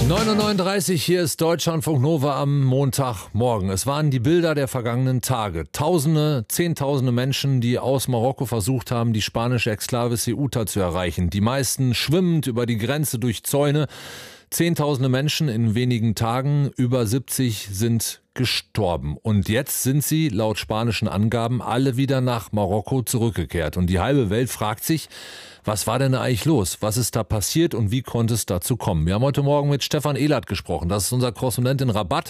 9:39 Uhr, hier ist Deutschlandfunk Nova am Montagmorgen. Es waren die Bilder der vergangenen Tage. Tausende, Zehntausende Menschen, die aus Marokko versucht haben, die spanische Exklave Ceuta zu erreichen. Die meisten schwimmend über die Grenze durch Zäune. Zehntausende Menschen in wenigen Tagen, über 70 sind gestorben. Und jetzt sind sie, laut spanischen Angaben, alle wieder nach Marokko zurückgekehrt. Und die halbe Welt fragt sich, was war denn eigentlich los? Was ist da passiert und wie konnte es dazu kommen? Wir haben heute Morgen mit Stefan Ehlert gesprochen. Das ist unser Korrespondent in Rabat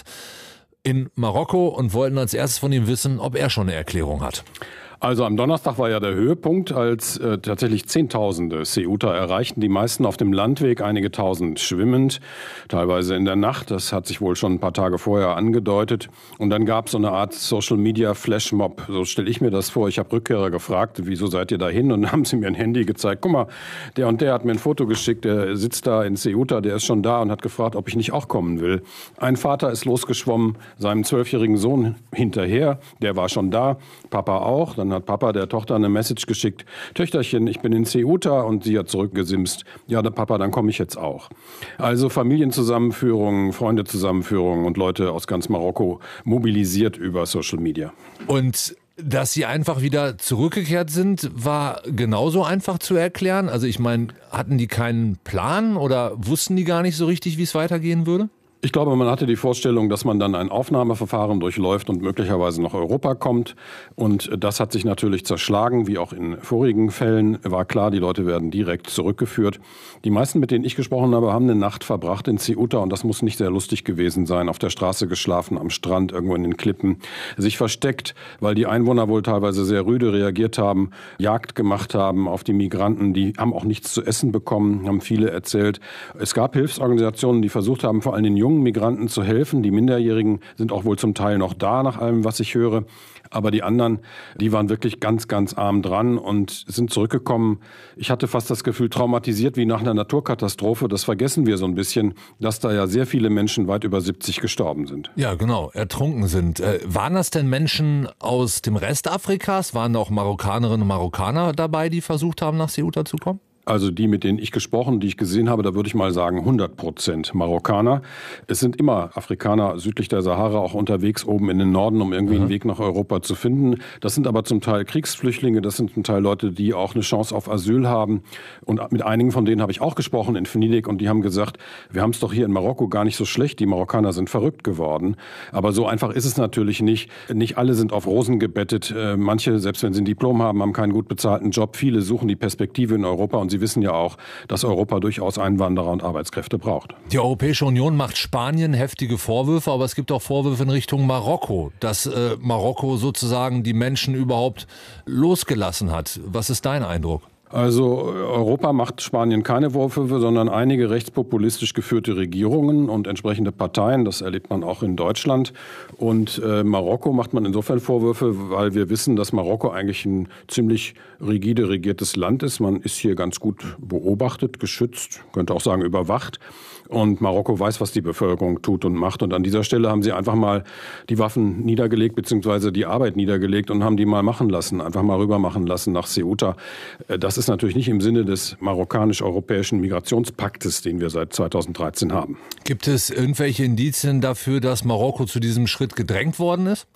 in Marokko und wollten als erstes von ihm wissen, ob er schon eine Erklärung hat. Also am Donnerstag war ja der Höhepunkt, als tatsächlich Zehntausende Ceuta erreichten. Die meisten auf dem Landweg, einige tausend schwimmend, teilweise in der Nacht. Das hat sich wohl schon ein paar Tage vorher angedeutet. Und dann gab es so eine Art Social-Media-Flashmob. So stelle ich mir das vor. Ich habe Rückkehrer gefragt, wieso seid ihr da hin? Und dann haben sie mir ein Handy gezeigt. Guck mal, der und der hat mir ein Foto geschickt. Der sitzt da in Ceuta, der ist schon da und hat gefragt, ob ich nicht auch kommen will. Ein Vater ist losgeschwommen, seinem 12-jährigen Sohn hinterher. Der war schon da, Papa auch. Dann hat Papa der Tochter eine Message geschickt, Töchterchen, ich bin in Ceuta, und sie hat zurückgesimst, ja, Papa, dann komme ich jetzt auch. Also Familienzusammenführungen, Freundezusammenführungen und Leute aus ganz Marokko mobilisiert über Social Media. Und dass sie einfach wieder zurückgekehrt sind, war genauso einfach zu erklären? Also ich meine, hatten die keinen Plan oder wussten die gar nicht so richtig, wie es weitergehen würde? Ich glaube, man hatte die Vorstellung, dass man dann ein Aufnahmeverfahren durchläuft und möglicherweise nach Europa kommt. Und das hat sich natürlich zerschlagen, wie auch in vorigen Fällen. War klar, die Leute werden direkt zurückgeführt. Die meisten, mit denen ich gesprochen habe, haben eine Nacht verbracht in Ceuta. Und das muss nicht sehr lustig gewesen sein. Auf der Straße geschlafen, am Strand, irgendwo in den Klippen. Sich versteckt, weil die Einwohner wohl teilweise sehr rüde reagiert haben, Jagd gemacht haben auf die Migranten. Die haben auch nichts zu essen bekommen, haben viele erzählt. Es gab Hilfsorganisationen, die versucht haben, vor allem den jungen Migranten zu helfen. Die Minderjährigen sind auch wohl zum Teil noch da, nach allem, was ich höre. Aber die anderen, die waren wirklich ganz, ganz arm dran und sind zurückgekommen. Ich hatte fast das Gefühl, traumatisiert wie nach einer Naturkatastrophe. Das vergessen wir so ein bisschen, dass da ja sehr viele Menschen, weit über 70, gestorben sind. Ja, genau, ertrunken sind. Waren das denn Menschen aus dem Rest Afrikas? Waren da auch Marokkanerinnen und Marokkaner dabei, die versucht haben, nach Ceuta zu kommen? Also die, mit denen ich gesprochen, die ich gesehen habe, da würde ich mal sagen 100% Marokkaner. Es sind immer Afrikaner südlich der Sahara auch unterwegs, oben in den Norden, um irgendwie einen Weg nach Europa zu finden. Das sind aber zum Teil Kriegsflüchtlinge, das sind zum Teil Leute, die auch eine Chance auf Asyl haben. Und mit einigen von denen habe ich auch gesprochen in Venedig und die haben gesagt, wir haben es doch hier in Marokko gar nicht so schlecht, die Marokkaner sind verrückt geworden. Aber so einfach ist es natürlich nicht. Nicht alle sind auf Rosen gebettet. Manche, selbst wenn sie ein Diplom haben, haben keinen gut bezahlten Job. Viele suchen die Perspektive in Europa und sie wissen ja auch, dass Europa durchaus Einwanderer und Arbeitskräfte braucht. Die Europäische Union macht Spanien heftige Vorwürfe, aber es gibt auch Vorwürfe in Richtung Marokko, dass Marokko sozusagen die Menschen überhaupt losgelassen hat. Was ist dein Eindruck? Also Europa macht Spanien keine Vorwürfe, sondern einige rechtspopulistisch geführte Regierungen und entsprechende Parteien. Das erlebt man auch in Deutschland. Und Marokko macht man insofern Vorwürfe, weil wir wissen, dass Marokko eigentlich ein ziemlich rigide regiertes Land ist. Man ist hier ganz gut beobachtet, geschützt, könnte auch sagen überwacht. Und Marokko weiß, was die Bevölkerung tut und macht. Und an dieser Stelle haben sie einfach mal die Waffen niedergelegt, beziehungsweise die Arbeit niedergelegt und haben die mal machen lassen, einfach mal rüber machen lassen nach Ceuta. Das ist natürlich nicht im Sinne des marokkanisch-europäischen Migrationspaktes, den wir seit 2013 haben. Gibt es irgendwelche Indizien dafür, dass Marokko zu diesem Schritt gedrängt worden ist?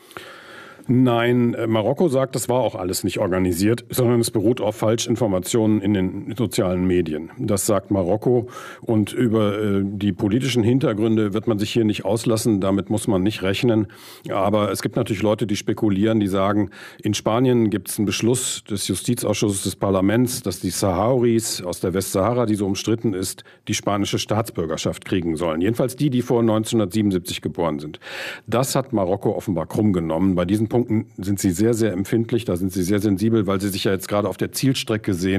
Nein, Marokko sagt, das war auch alles nicht organisiert, sondern es beruht auf Falschinformationen in den sozialen Medien. Das sagt Marokko und über die politischen Hintergründe wird man sich hier nicht auslassen, damit muss man nicht rechnen. Aber es gibt natürlich Leute, die spekulieren, die sagen, in Spanien gibt es einen Beschluss des Justizausschusses des Parlaments, dass die Sahrawis aus der Westsahara, die so umstritten ist, die spanische Staatsbürgerschaft kriegen sollen. Jedenfalls die, die vor 1977 geboren sind. Das hat Marokko offenbar krumm genommen. Bei diesen Punkten sind sie sehr, sehr empfindlich, da sind sie sehr sensibel, weil sie sich ja jetzt gerade auf der Zielstrecke sehen.